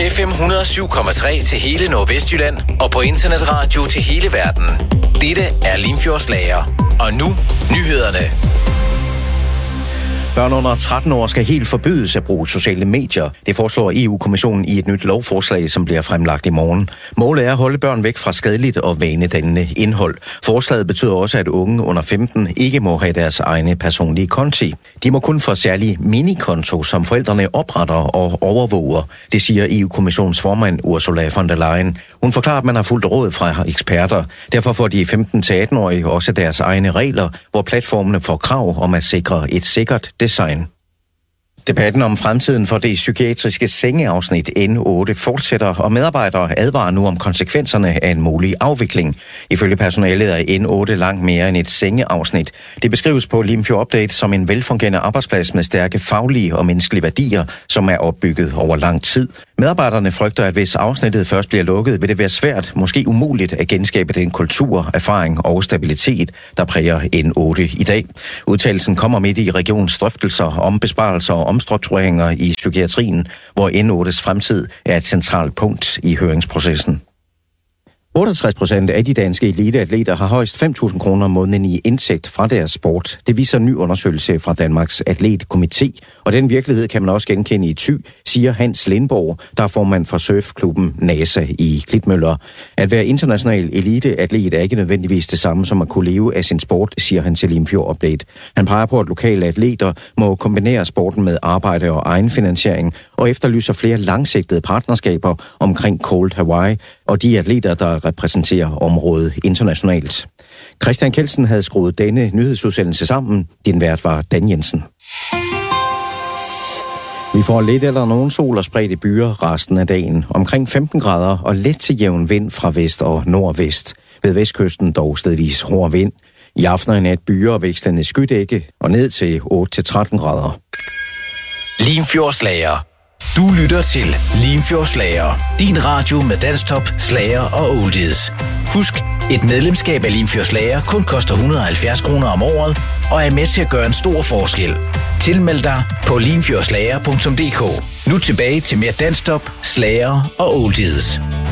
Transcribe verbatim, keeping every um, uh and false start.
F M et hundrede og syv komma tre til hele Nordvestjylland og på internetradio til hele verden. Dette er Limfjordslager. Og nu, nyhederne. Børn under tretten år skal helt forbydes at bruge sociale medier. Det foreslår E U-kommissionen i et nyt lovforslag, som bliver fremlagt i morgen. Målet er at holde børn væk fra skadeligt og vanedannende indhold. Forslaget betyder også, at unge under femten ikke må have deres egne personlige konti. De må kun få særlige minikonto, som forældrene opretter og overvåger. Det siger E U-kommissionens formand Ursula von der Leyen. Hun forklarer, at man har fulgt råd fra eksperter. Derfor får de femten til atten-årige også deres egne regler, hvor platformene får krav om at sikre et sikkert design. Debatten om fremtiden for det psykiatriske sengeafsnit N otte fortsætter, og medarbejdere advarer nu om konsekvenserne af en mulig afvikling. Ifølge personalet er N otte langt mere end et sengeafsnit. Det beskrives på Limfjord Update som en velfungerende arbejdsplads med stærke faglige og menneskelige værdier, som er opbygget over lang tid. Medarbejderne frygter, at hvis afsnittet først bliver lukket, vil det være svært, måske umuligt, at genskabe den kultur, erfaring og stabilitet, der præger N otte i dag. Udtalelsen kommer midt i regionens drøftelser om besparelser og omstruktureringer i psykiatrien, hvor N ottes fremtid er et centralt punkt i høringsprocessen. otteogtres procent af de danske eliteatleter har højst fem tusind kroner om måneden i indtægt fra deres sport. Det viser en ny undersøgelse fra Danmarks Atletkomité, og den virkelighed kan man også genkende i Thy, siger Hans Lindborg, der er formand for surfklubben NASA i Klitmøller. At være international eliteatlet er ikke nødvendigvis det samme som at kunne leve af sin sport, siger han til Limfjord Update. Han peger på, at lokale atleter må kombinere sporten med arbejde og egenfinansiering, og efterlyser flere langsigtede partnerskaber omkring Cold Hawaii og de atleter, der repræsenterer området internationalt. Christian Kelsen havde skruet denne nyhedsudsendelse sammen. Din vært var Dan Jensen. Vi får lidt eller nogen sol og spredte byer resten af dagen. Omkring femten grader og let til jævn vind fra vest og nordvest. Ved vestkysten dog stedvis hård vind. I aften og i nat byer og vekslende skydække og ned til otte til tretten grader. Limfjordslager. Du lytter til Limfjordslager. Din radio med danstop, slager og oldies. Husk, et medlemskab af Limfjordslager kun koster et hundrede og halvfjerds kroner om året og er med til at gøre en stor forskel. Tilmeld dig på limfjordslager punktum d k. Nu tilbage til mere danstop, slager og oldies.